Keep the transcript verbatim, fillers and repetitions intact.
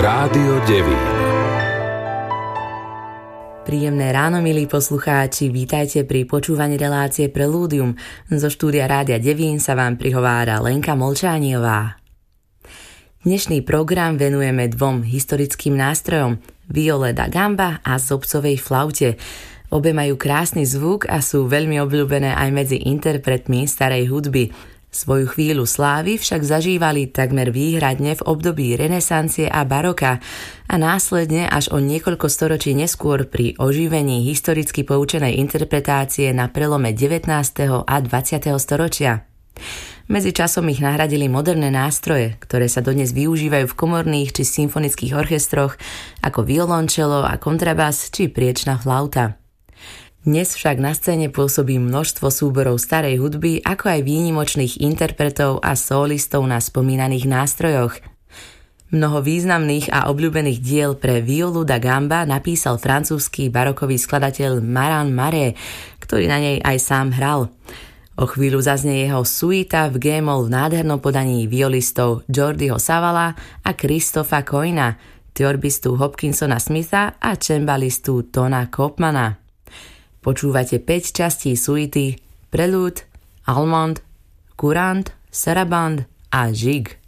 Rádio Devín. Príjemné ráno, milí poslucháči, vítajte pri počúvaní relácie Prelúdium. Zo štúdia Rádia Devín sa vám prihovára Lenka Molčániová. Dnešný program venujeme dvom historickým nástrojom, viole da gamba a zobcovej flaute. Obe majú krásny zvuk a sú veľmi obľúbené aj medzi interpretmi starej hudby. Svoju chvíľu slávy však zažívali takmer výhradne v období renesancie a baroka a následne až o niekoľko storočí neskôr pri oživení historicky poučenej interpretácie na prelome devätnásteho a dvadsiateho storočia. Medzičasom ich nahradili moderné nástroje, ktoré sa dodnes využívajú v komorných či symfonických orchestroch ako violončelo a kontrabas či priečna flauta. Dnes však na scéne pôsobí množstvo súborov starej hudby, ako aj výnimočných interpretov a solistov na spomínaných nástrojoch. Mnoho významných a obľúbených diel pre violu da gamba napísal francúzsky barokový skladateľ Marin Maré, ktorý na nej aj sám hral. O chvíľu zaznie jeho suita v G-moll v nádhernom podaní violistov Jordiho Savala a Christopha Coyna, teorbistu Hopkinsona Smitha a cembalistu Tona Kopmana. Počúvate päť častí suity Prelude, Allemande, Courante, Sarabande a Gigue.